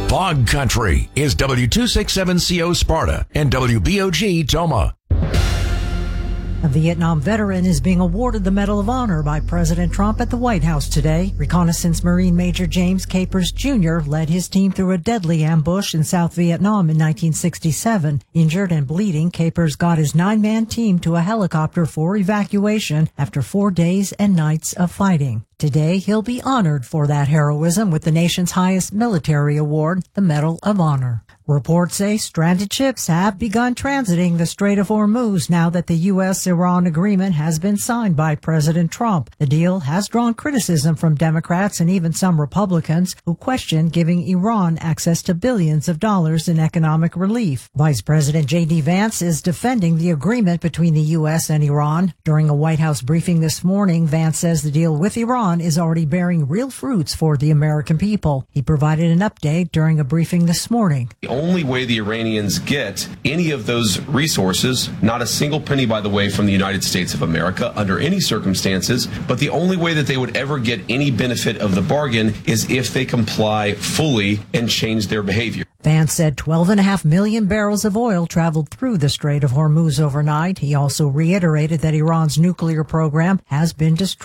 Bog Country is W267CO Sparta and WBOG Toma. A Vietnam veteran is being awarded the Medal of Honor by President Trump at the White House today. Reconnaissance Marine Major James Capers Jr. led his team through a deadly ambush in South Vietnam in 1967. Injured and bleeding, Capers got his 9-man team to a helicopter for evacuation after 4 days and nights of fighting. Today, he'll be honored for that heroism with the nation's highest military award, the Medal of Honor. Reports say stranded ships have begun transiting the Strait of Hormuz now that the U.S.-Iran agreement has been signed by President Trump. The deal has drawn criticism from Democrats and even some Republicans who question giving Iran access to billions of dollars in economic relief. Vice President J.D. Vance is defending the agreement between the U.S. and Iran. During a White House briefing this morning, Vance says the deal with Iran is already bearing real fruits for the American people. He provided an update during a briefing this morning. The only way the Iranians get any of those resources, not a single penny, by the way, from the United States of America under any circumstances, but the only way that they would ever get any benefit of the bargain is if they comply fully and change their behavior. Vance said 12.5 million barrels of oil traveled through the Strait of Hormuz overnight. He also reiterated that Iran's nuclear program has been destroyed.